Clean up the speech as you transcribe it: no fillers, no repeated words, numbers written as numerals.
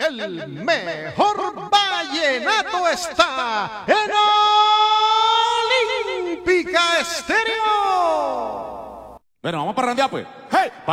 El mejor vallenato está en Olímpica Estéreo. Bueno, vamos a parrandear pues. ¡Hey!